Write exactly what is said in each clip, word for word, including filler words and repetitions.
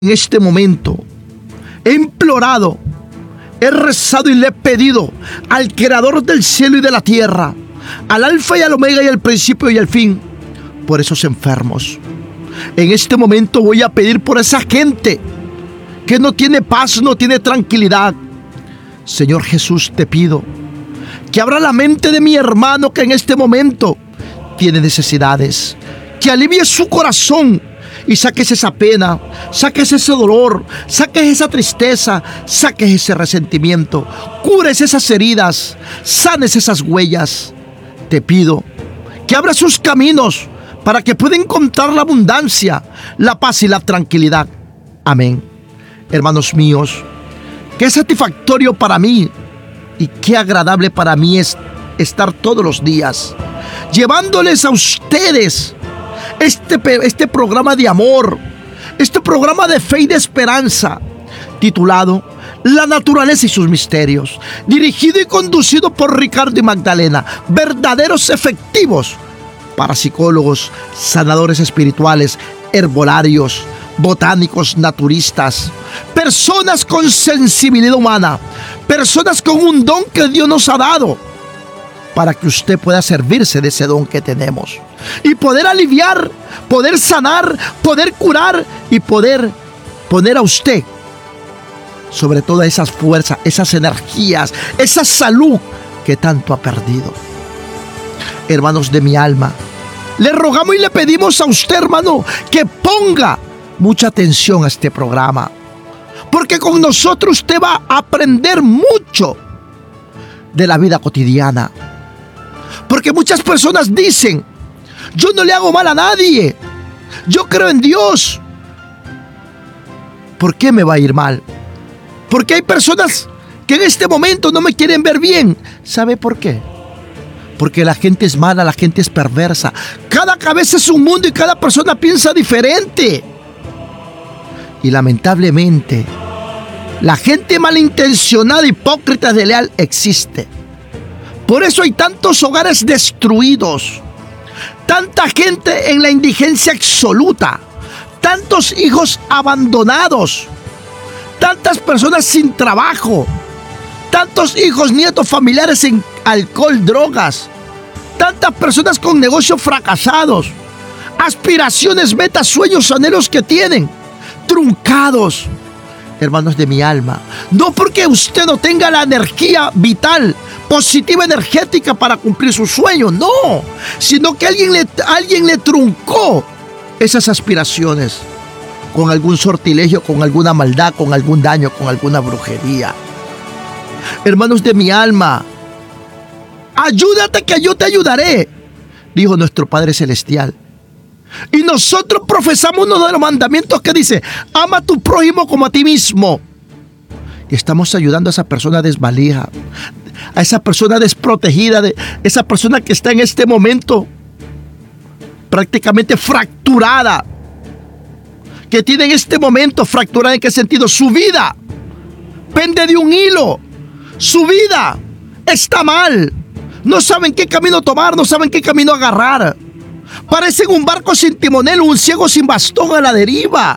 En este momento he implorado, he rezado y le he pedido al Creador del cielo y de la tierra, al Alfa y al Omega y al principio y al fin, por esos enfermos. En este momento voy a pedir por esa gente que no tiene paz, no tiene tranquilidad. Señor Jesús, te pido que abra la mente de mi hermano que en este momento tiene necesidades, que alivie su corazón y saques esa pena, saques ese dolor, saques esa tristeza, saques ese resentimiento, cures esas heridas, sanes esas huellas. Te pido que abra sus caminos para que pueda encontrar la abundancia, la paz y la tranquilidad. Amén. Hermanos míos, qué satisfactorio para mí y qué agradable para mí es estar todos los días llevándoles a ustedes Este, este programa de amor, este programa de fe y de esperanza, titulado La naturaleza y sus misterios, dirigido y conducido por Ricardo y Magdalena, verdaderos efectivos para psicólogos, sanadores espirituales, herbolarios, botánicos, naturistas, personas con sensibilidad humana, personas con un don que Dios nos ha dado, para que usted pueda servirse de ese don que tenemos y poder aliviar, poder sanar, poder curar y poder poner a usted sobre todas esas fuerzas, esas energías, esa salud que tanto ha perdido. Hermanos de mi alma, le rogamos y le pedimos a usted, hermano, que ponga mucha atención a este programa, porque con nosotros usted va a aprender mucho de la vida cotidiana. Porque muchas personas dicen: yo no le hago mal a nadie, yo creo en Dios. ¿Por qué me va a ir mal? Porque hay personas que en este momento no me quieren ver bien. ¿Sabe por qué? Porque la gente es mala, la gente es perversa. Cada cabeza es un mundo y cada persona piensa diferente. Y lamentablemente, la gente malintencionada, hipócrita, desleal existe. Por eso hay tantos hogares destruidos, tanta gente en la indigencia absoluta, tantos hijos abandonados, tantas personas sin trabajo, tantos hijos, nietos, familiares en alcohol, drogas, tantas personas con negocios fracasados, aspiraciones, metas, sueños, anhelos que tienen truncados. Hermanos de mi alma, no porque usted no tenga la energía vital, positiva, energética para cumplir sus sueños, no, sino que alguien le, alguien le truncó esas aspiraciones con algún sortilegio, con alguna maldad, con algún daño, con alguna brujería. Hermanos de mi alma, ayúdate que yo te ayudaré, dijo nuestro Padre Celestial. Y nosotros profesamos uno de los mandamientos que dice: ama a tu prójimo como a ti mismo. Y estamos ayudando a esa persona desvalija, a esa persona desprotegida, de esa persona que está en este momento prácticamente fracturada, que tiene en este momento fracturada. ¿En qué sentido? Su vida pende de un hilo, su vida está mal, no saben qué camino tomar, no saben qué camino agarrar. Parecen un barco sin timonel, un ciego sin bastón a la deriva.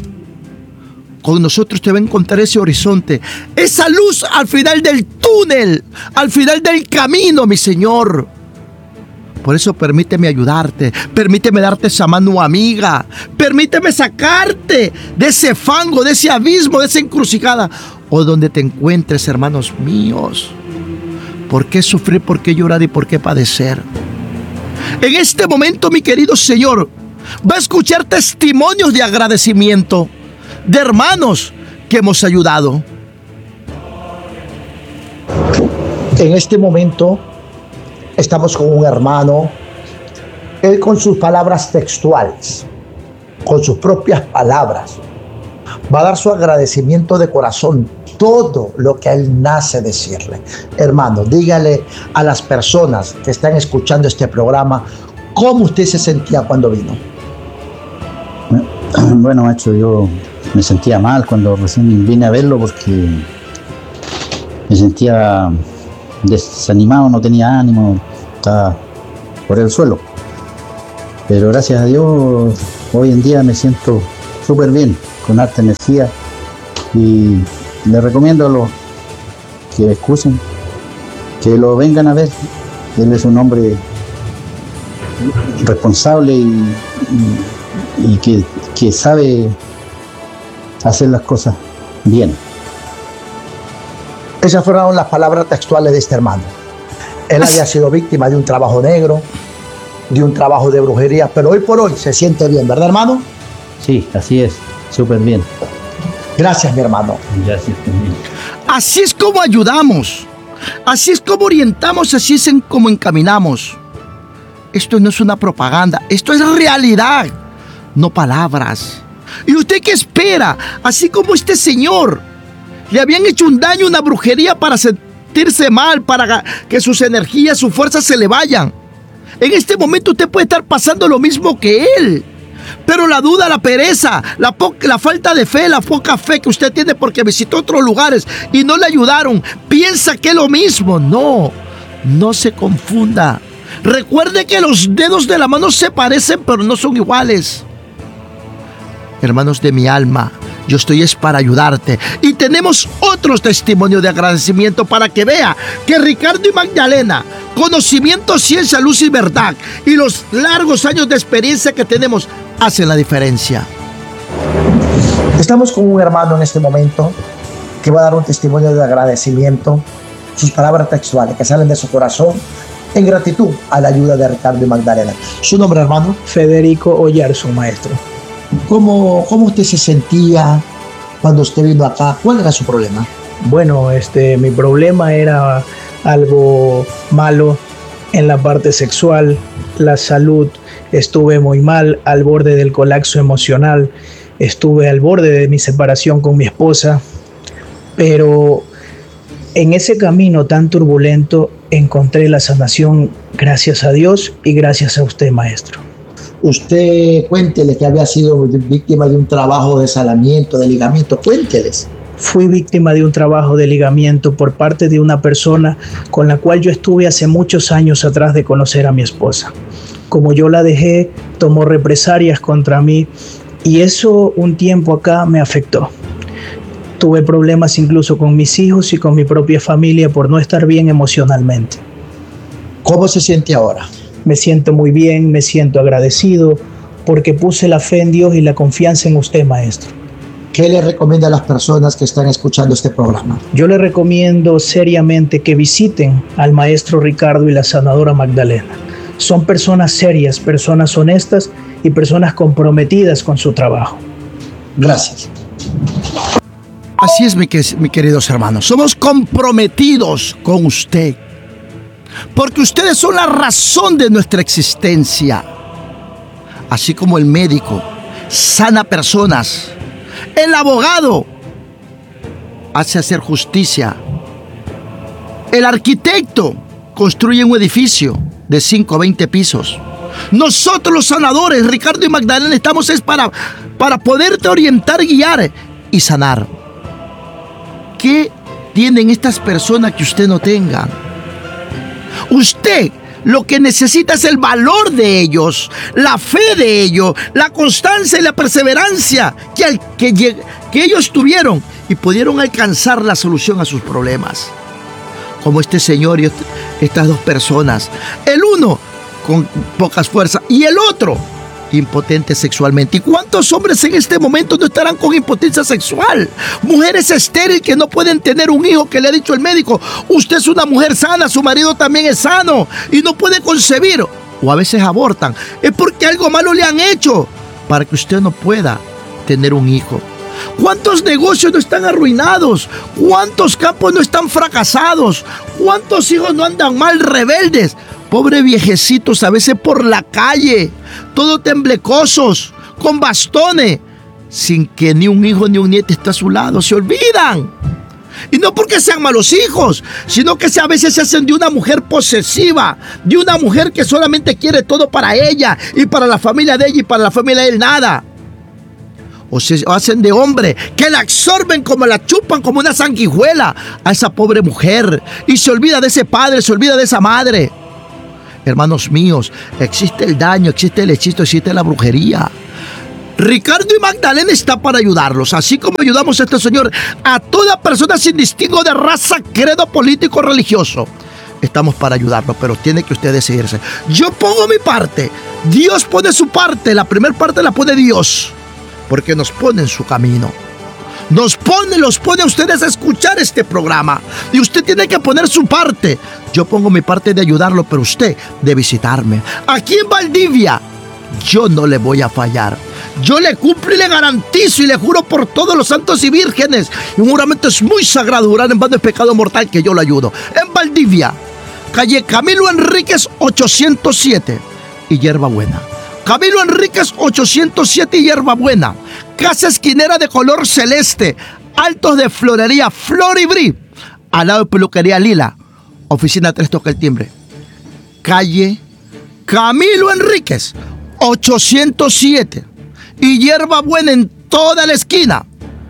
Con nosotros te va a encontrar ese horizonte, esa luz al final del túnel, al final del camino, mi Señor. Por eso permíteme ayudarte, permíteme darte esa mano amiga, permíteme sacarte de ese fango, de ese abismo, de esa encrucijada, o donde te encuentres, hermanos míos. ¿Por qué sufrir, por qué llorar y por qué padecer? En este momento, mi querido Señor, va a escuchar testimonios de agradecimiento de hermanos que hemos ayudado. En este momento estamos con un hermano, él con sus palabras textuales, con sus propias palabras, va a dar su agradecimiento de corazón, todo lo que a él nace decirle. Hermano, dígale a las personas que están escuchando este programa cómo usted se sentía cuando vino. Bueno, macho, yo me sentía mal cuando recién vine a verlo porque me sentía desanimado, no tenía ánimo, estaba por el suelo. Pero gracias a Dios, hoy en día me siento súper bien, con harta energía. Y les recomiendo a los que excusen, que lo vengan a ver. Él es un hombre responsable y, y, y que, que sabe hacer las cosas bien. Esas fueron las palabras textuales de este hermano. Él había sido víctima de un trabajo negro, de un trabajo de brujería, pero hoy por hoy se siente bien, ¿verdad, hermano? Sí, así es, súper bien. Gracias, mi hermano. Gracias también. Así es como ayudamos, así es como orientamos, así es en como encaminamos. Esto no es una propaganda, esto es realidad, no palabras. ¿Y usted qué espera? Así como este señor, le habían hecho un daño, una brujería para sentirse mal, para que sus energías, sus fuerzas se le vayan. En este momento usted puede estar pasando lo mismo que él. Pero la duda, la pereza, la, la falta de fe, la poca fe que usted tiene porque visitó otros lugares y no le ayudaron, piensa que es lo mismo. No, no se confunda. Recuerde que los dedos de la mano se parecen, pero no son iguales. Hermanos de mi alma, yo estoy es para ayudarte. Y tenemos otros testimonios de agradecimiento para que vea que Ricardo y Magdalena, conocimiento, ciencia, luz y verdad, y los largos años de experiencia que tenemos hacen la diferencia. Estamos con un hermano en este momento que va a dar un testimonio de agradecimiento, sus palabras textuales que salen de su corazón en gratitud a la ayuda de Ricardo y Magdalena. ¿Su nombre, hermano? Federico Oyarzo, maestro. ¿Cómo, ¿Cómo usted se sentía cuando usted vino acá? ¿Cuál era su problema? Bueno, este, mi problema era algo malo en la parte sexual, la salud. Estuve muy mal, al borde del colapso emocional. Estuve al borde de mi separación con mi esposa. Pero en ese camino tan turbulento encontré la sanación, gracias a Dios y gracias a usted, maestro. Usted, cuéntele que había sido víctima de un trabajo de salamiento, de ligamiento. Cuénteles. Fui víctima de un trabajo de ligamiento por parte de una persona con la cual yo estuve hace muchos años atrás de conocer a mi esposa. Como yo la dejé, tomó represalias contra mí y eso un tiempo acá me afectó. Tuve problemas incluso con mis hijos y con mi propia familia por no estar bien emocionalmente. ¿Cómo se siente ahora? Me siento muy bien, me siento agradecido porque puse la fe en Dios y la confianza en usted, maestro. ¿Qué le recomienda a las personas que están escuchando este programa? Yo le recomiendo seriamente que visiten al maestro Ricardo y la sanadora Magdalena. Son personas serias, personas honestas y personas comprometidas con su trabajo. Gracias. Así es, mi, mi queridos hermanos. Somos comprometidos con usted. Porque ustedes son la razón de nuestra existencia. Así como el médico sana personas, el abogado hace hacer justicia, el arquitecto construye un edificio de cinco a veinte pisos. Nosotros los sanadores, Ricardo y Magdalena, estamos es para, para poderte orientar, guiar y sanar. ¿Qué tienen estas personas que usted no tenga? Usted lo que necesita es el valor de ellos, la fe de ellos, la constancia y la perseverancia que, que, que ellos tuvieron y pudieron alcanzar la solución a sus problemas. Como este señor y este, estas dos personas. El uno con pocas fuerzas y el otro impotente sexualmente. ¿Y cuántos hombres en este momento no estarán con impotencia sexual? Mujeres estériles que no pueden tener un hijo, que le ha dicho el médico: usted es una mujer sana, su marido también es sano y no puede concebir, o a veces abortan. Es porque algo malo le han hecho para que usted no pueda tener un hijo. ¿Cuántos negocios no están arruinados? ¿Cuántos campos no están fracasados? ¿Cuántos hijos no andan mal, rebeldes? Pobres viejecitos a veces por la calle, todos temblecosos, con bastones, sin que ni un hijo ni un nieto esté a su lado. Se olvidan. Y no porque sean malos hijos, sino que a veces se hacen de una mujer posesiva, de una mujer que solamente quiere todo para ella y para la familia de ella y para la familia de él nada. O se hacen de hombre que la absorben, como la chupan como una sanguijuela a esa pobre mujer y se olvida de ese padre, se olvida de esa madre. Hermanos míos, existe el daño, existe el hechizo, existe la brujería. Ricardo y Magdalena está para ayudarlos, así como ayudamos a este señor, a toda persona sin distingo de raza, credo político o religioso. Estamos para ayudarlos, pero tiene que usted decidirse. Yo pongo mi parte, Dios pone su parte, la primera parte la pone Dios, porque nos pone en su camino. Nos pone, los pone a ustedes a escuchar este programa. Y usted tiene que poner su parte. Yo pongo mi parte de ayudarlo, pero usted de visitarme. Aquí en Valdivia, yo no le voy a fallar. Yo le cumplo y le garantizo y le juro por todos los santos y vírgenes. Y un juramento es muy sagrado, jurar en vano de pecado mortal, que yo lo ayudo. En Valdivia, calle Camilo Enríquez ochocientos siete y Hierbabuena. Camilo Enríquez ochocientos siete y Hierbabuena. Casa esquinera de color celeste, altos de florería Floribrí, al lado de peluquería Lila. Oficina tres, toca el timbre. Calle Camilo Enríquez ochocientos siete y Hierbabuena en toda la esquina.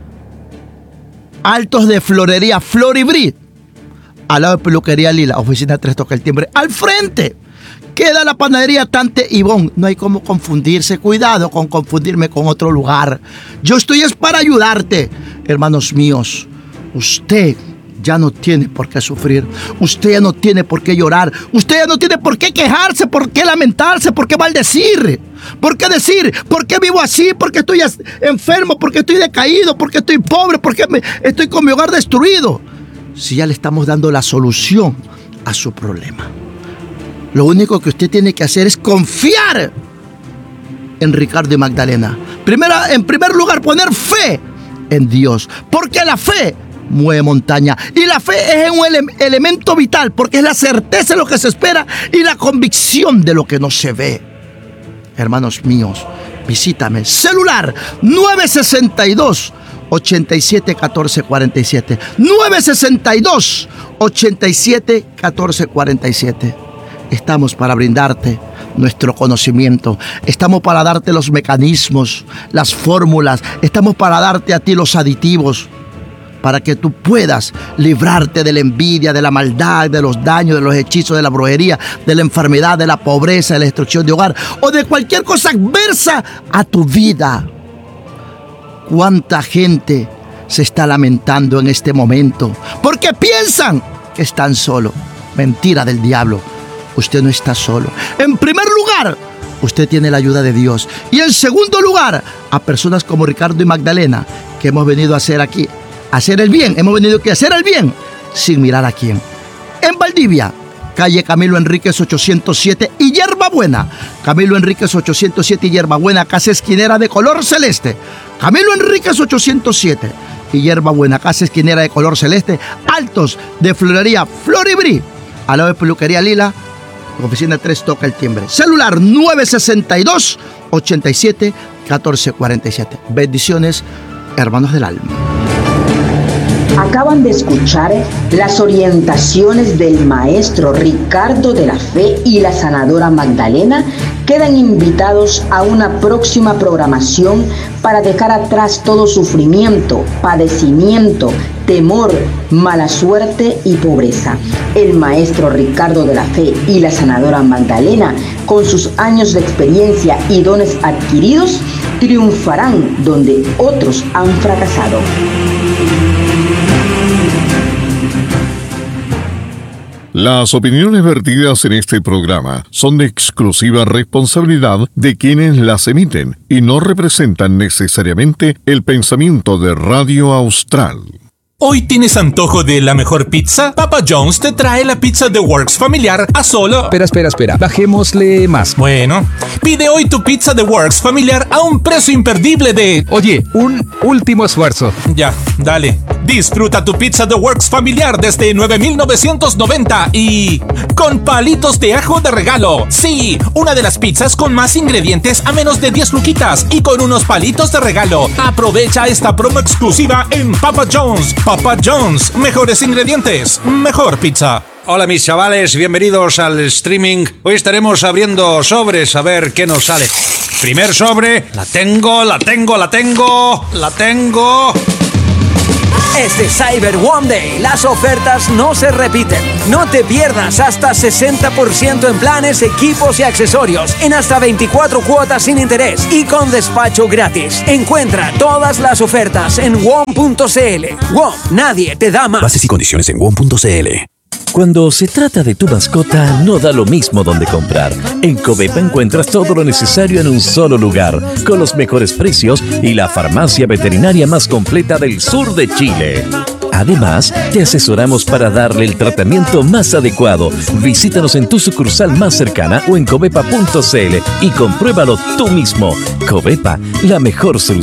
Altos de florería Floribrí, al lado de peluquería Lila. Oficina tres, toca el timbre. Al frente queda la panadería Tante Ivón. No hay como confundirse. Cuidado con confundirme con otro lugar. Yo estoy es para ayudarte. Hermanos míos, usted ya no tiene por qué sufrir. Usted ya no tiene por qué llorar. Usted ya no tiene por qué quejarse, por qué lamentarse, por qué maldecir. ¿Por qué decir? ¿Por qué vivo así? ¿Por qué estoy enfermo? ¿Por qué estoy decaído? ¿Por qué estoy pobre? ¿Por qué me, estoy con mi hogar destruido? Si ya le estamos dando la solución a su problema. Lo único que usted tiene que hacer es confiar en Ricardo y Magdalena. Primera, en primer lugar, poner fe en Dios, porque la fe mueve montaña. Y la fe es un ele- elemento vital, porque es la certeza de lo que se espera y la convicción de lo que no se ve. Hermanos míos, visítame. Celular nueve sesenta y dos, ochenta y siete, catorce cuarenta y siete. nueve sesenta y dos, ochenta y siete, catorce cuarenta y siete. Estamos para brindarte nuestro conocimiento. Estamos para darte los mecanismos, las fórmulas. Estamos para darte a ti los aditivos, para que tú puedas librarte de la envidia, de la maldad, de los daños, de los hechizos, de la brujería, de la enfermedad, de la pobreza, de la destrucción de hogar o de cualquier cosa adversa a tu vida. ¿Cuánta gente se está lamentando en este momento porque piensan que están solos? Mentira del diablo. Usted no está solo. En primer lugar, usted tiene la ayuda de Dios. Y en segundo lugar, a personas como Ricardo y Magdalena, que hemos venido a hacer aquí, a hacer el bien. Hemos venido aquí a hacer el bien sin mirar a quién. En Valdivia, calle Camilo Enríquez ochocientos siete y Hierbabuena. Camilo Enríquez ochocientos siete y Hierbabuena, casa esquinera de color celeste. Camilo Enríquez ochocientos siete y Hierbabuena, casa esquinera de color celeste, altos de florería Floribrí, al lado de peluquería Lila. Oficina tres, toca el timbre. Celular nueve sesenta y dos, ochenta y siete, catorce cuarenta y siete. Bendiciones, hermanos del alma. Acaban de escuchar las orientaciones del maestro Ricardo de la Fe y la sanadora Magdalena. Quedan invitados a una próxima programación para dejar atrás todo sufrimiento, padecimiento, temor, mala suerte y pobreza. El maestro Ricardo de la Fe y la sanadora Magdalena, con sus años de experiencia y dones adquiridos, triunfarán donde otros han fracasado. Las opiniones vertidas en este programa son de exclusiva responsabilidad de quienes las emiten y no representan necesariamente el pensamiento de Radio Austral. ¿Hoy tienes antojo de la mejor pizza? Papa John's te trae la pizza The Works familiar a solo... Espera, espera, espera. Bajémosle más. Bueno, pide hoy tu pizza The Works familiar a un precio imperdible de... Oye, un último esfuerzo. Ya, dale. Disfruta tu pizza The Works familiar desde nueve mil novecientos noventa y... con palitos de ajo de regalo. Sí, una de las pizzas con más ingredientes a menos de diez luquitas y con unos palitos de regalo. Aprovecha esta promo exclusiva en Papa John's. Papa John's, mejores ingredientes, mejor pizza. Hola mis chavales, bienvenidos al streaming. Hoy estaremos abriendo sobres a ver qué nos sale. Primer sobre, la tengo, la tengo, la tengo, la tengo. Este Cyber One Day, las ofertas no se repiten. No te pierdas hasta sesenta por ciento en planes, equipos y accesorios en hasta veinticuatro cuotas sin interés y con despacho gratis. Encuentra todas las ofertas en W O M punto C L. W O M, nadie te da más. Bases y condiciones en W O M punto C L. Cuando se trata de tu mascota, no da lo mismo donde comprar. En Covepa encuentras todo lo necesario en un solo lugar, con los mejores precios y la farmacia veterinaria más completa del sur de Chile. Además, te asesoramos para darle el tratamiento más adecuado. Visítanos en tu sucursal más cercana o en covepa punto c l y compruébalo tú mismo. Covepa, la mejor solución.